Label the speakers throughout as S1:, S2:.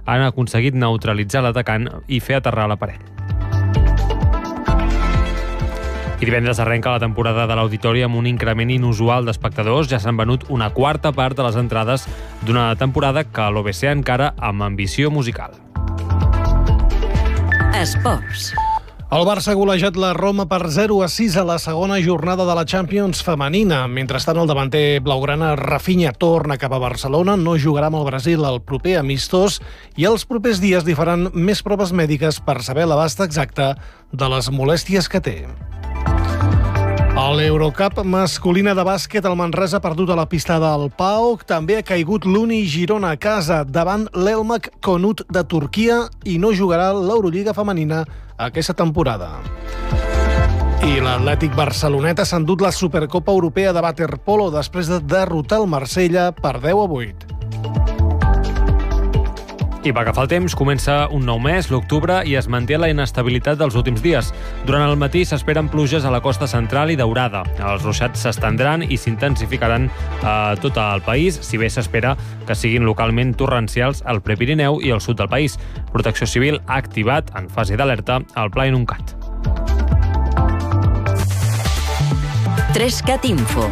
S1: han aconseguit neutralitzar l'atacant i fer aterrar l'aparell. I divendres arrenca la temporada de l'Auditori amb un increment inusual d'espectadors. Ja s'han venut una quarta part de les entrades d'una temporada que l'OBC encara amb ambició musical.
S2: Esports.
S3: El Barça ha golejat la Roma per 0-6 a la segona jornada de la Champions femenina. Mentrestant, el davanter blaugrana Rafinha torna cap a Barcelona, no jugarà amb el Brasil el proper amistós i els propers dies li faran més proves mèdiques per saber l'abast exacte de les molèsties que té. A l'Eurocup masculina de bàsquet, el Manresa ha perdut a la pista del PAOK. També ha caigut l'Uni Girona a casa davant l'Elmak Konut de Turquia i no jugarà l'Eurolliga femenina aquesta temporada. I l'Atlètic Barceloneta s'ha endut la Supercopa Europea de Waterpolo després de derrotar el Marsella per 10-8.
S1: I va agafar el temps, comença un nou mes, l'octubre, i es manté la inestabilitat dels últims dies. Durant el matí s'esperen pluges a la costa central i Daurada. Els ruixats s'estendran i s'intensificaran a tot el país, si bé s'espera que siguin localment torrencials al Prepirineu i al sud del país. Protecció Civil ha activat, en fase d'alerta, el Pla Inuncat.
S2: 3CAT Info.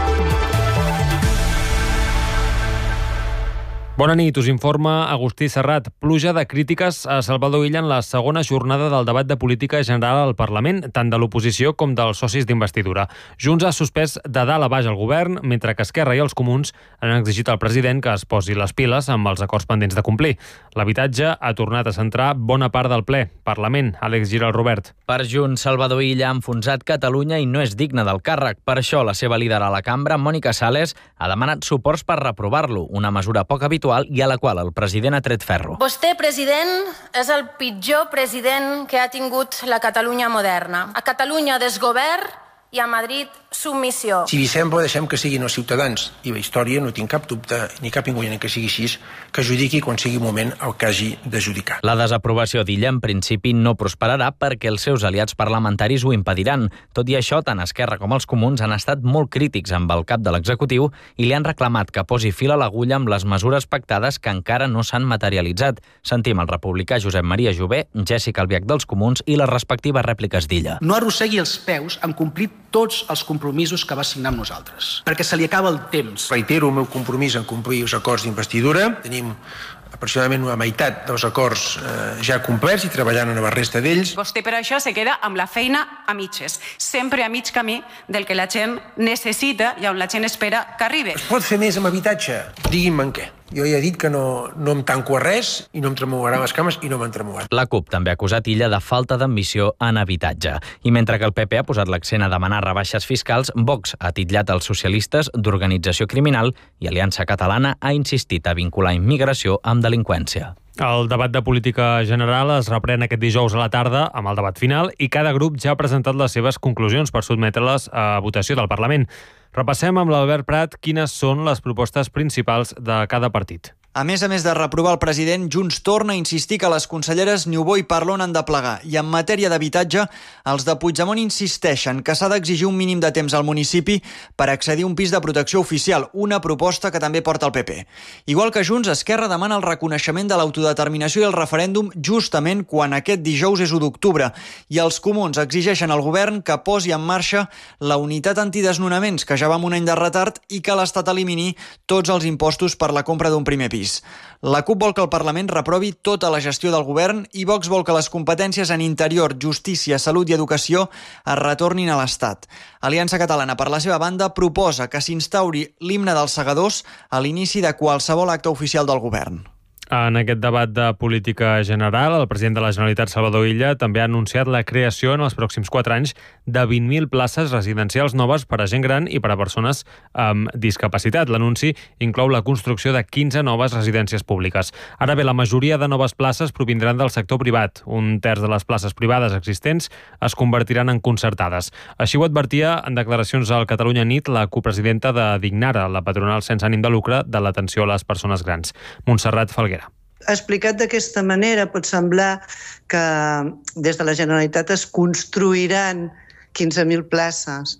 S1: Bona nit, us informa Agustí Serrat. Pluja de crítiques a Salvador Illa en la segona jornada del debat de política general al Parlament, tant de l'oposició com dels socis d'investidura. Junts ha suspès de dalt a baix el govern, mentre que Esquerra i els comuns han exigit al president que es posi les piles amb els acords pendents de complir. L'habitatge ha tornat a centrar bona part del ple. Parlament, Àlex Giral Robert.
S4: Per Junts, Salvador Illa ha enfonsat Catalunya i no és digne del càrrec. Per això, la seva líder a la cambra, Mònica Sales, ha demanat suports per reprovar-lo, una mesura poc habitual i a la qual el president ha tret ferro.
S5: Vostè, president, és el pitjor president que ha tingut la Catalunya moderna. A Catalunya desgovern i a Madrid submissió.
S6: Si vi sembla, deixem que siguin els ciutadans i la història, no tinc cap dubte ni cap inconvenient que sigui així, que judiqui quan sigui moment el que hagi de judicar.
S4: La desaprovació d'Illa en principi no prosperarà perquè els seus aliats parlamentaris ho impediran. Tot i això, tant Esquerra com els comuns han estat molt crítics amb el cap de l'executiu i li han reclamat que posi fil a l'agulla amb les mesures pactades que encara no s'han materialitzat. Sentim el republicà Josep Maria Jové, Jèssica Albiach dels comuns i les respectives rèpliques d'Illa.
S7: No arrossegui els peus en complir tots els compromisos que va signar amb nosaltres, perquè se li acaba el temps.
S6: Reitero el meu compromís en complir els acords d'investidura. Tenim aproximadament una meitat dels acords ja complerts i treballant en la resta d'ells.
S8: Vostè per això se queda amb la feina a mitges, sempre a mig camí del que la gent necessita i on la gent espera que arribi.
S6: Es pot fer més amb habitatge? Digui'm en què. Jo ja he dit que no em tanco a res i no em tremolarà les cames i no m'han tremolat.
S4: La CUP també ha acusat Illa de falta d'ambició en habitatge. I mentre que el PP ha posat l'accent a demanar rebaixes fiscals, Vox ha titllat els socialistes d'organització criminal i Aliança Catalana ha insistit a vincular immigració amb delinqüència.
S1: El debat de política general es reprèn aquest dijous a la tarda amb el debat final i cada grup ja ha presentat les seves conclusions per sotmetre-les a votació del Parlament. Repassem amb l'Albert Prat quines són les propostes principals de cada partit.
S9: A més de reprovar el president, Junts torna a insistir que les conselleres Niubó i Parlon han de plegar. I en matèria d'habitatge, els de Puigdemont insisteixen que s'ha d'exigir un mínim de temps al municipi per accedir a un pis de protecció oficial, una proposta que també porta el PP. Igual que Junts, Esquerra demana el reconeixement de l'autodeterminació i el referèndum justament quan aquest dijous és 1 d'octubre. I els comuns exigeixen al govern que posi en marxa la unitat antidesnonaments, que ja va amb un any de retard, i que l'Estat elimini tots els impostos per la compra d'un primer pis. La CUP vol que el Parlament reprovi tota la gestió del govern i Vox vol que les competències en interior, justícia, salut i educació es retornin a l'Estat. Aliança Catalana, per la seva banda, proposa que s'instauri l'himne dels segadors a l'inici de qualsevol acte oficial del govern.
S1: En aquest debat de política general, el president de la Generalitat, Salvador Illa, també ha anunciat la creació en els pròxims 4 anys de 20.000 places residencials noves per a gent gran i per a persones amb discapacitat. L'anunci inclou la construcció de 15 noves residències públiques. Ara bé, la majoria de noves places provindran del sector privat. Un terç de les places privades existents es convertiran en concertades. Així ho advertia en declaracions al Catalunya Nit la copresidenta de Dignara, la patronal sense ànim de lucre de l'atenció a les persones grans. Montserrat Falguera.
S10: Explicat d'aquesta manera, pot semblar que des de la Generalitat es construiran 15.000 places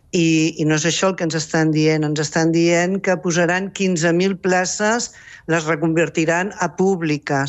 S10: i no és això el que ens estan dient. Ens estan dient que posaran 15.000 places, les reconvertiran a públiques.